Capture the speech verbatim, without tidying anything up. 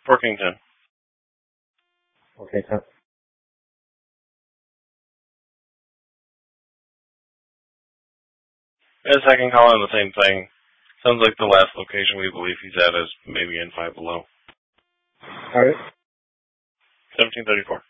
Workington. Workington. Yes, I can call in the same thing. Sounds like the last location we believe he's at is maybe in Five Below. All right. seventeen thirty-four.